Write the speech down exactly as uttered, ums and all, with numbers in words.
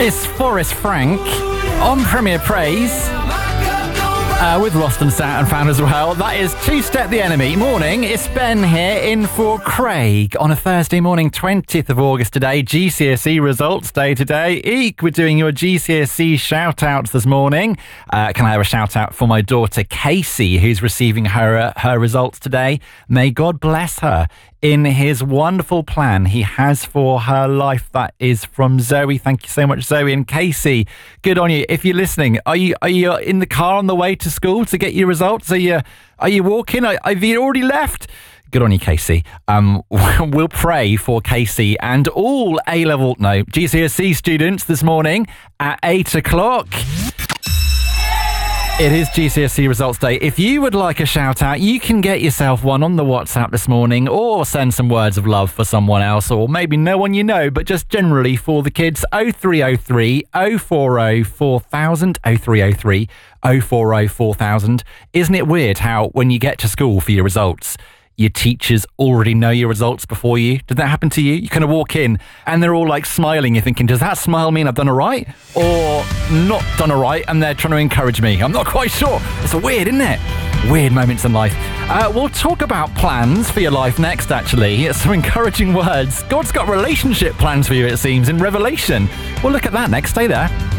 It's Forrest Frank on Premier Praise. Uh, with Lost and Sat and found as well. That is Two Step the Enemy. Morning, it's Ben here in for Craig on a Thursday morning, twentieth of August today. G C S E results day today. Eek, we're doing your G C S E shout-outs this morning. Uh, can I have a shout-out for my daughter Casey, who's receiving her uh, her results today? May God bless her in his wonderful plan he has for her life. That is from Zoe. Thank you so much, Zoe. And Casey, good on you. If you're listening, are you are you in the car on the way to school to get your results? Are you are you walking? Are, have you already left? Good on you, Casey. Um, we'll pray for Casey and all A-level, no, G C S E students this morning at eight o'clock. It is G C S E results day. If you would like a shout out, you can get yourself one on the WhatsApp this morning, or send some words of love for someone else, or maybe no one you know, but just generally for the kids. oh three oh three, oh four oh, four thousand, oh three oh three, oh four oh, four thousand. Isn't it weird how when you get to school for your results, your teachers already know your results before you? Did that happen to you? You kind of walk in and they're all like smiling. You're thinking, does that smile mean I've done all right? Or not done all right, and they're trying to encourage me? I'm not quite sure. It's weird, isn't it? Weird moments in life. Uh, we'll talk about plans for your life next, actually. Some encouraging words. God's got relationship plans for you, it seems, in Revelation. We'll look at that next. Stay there.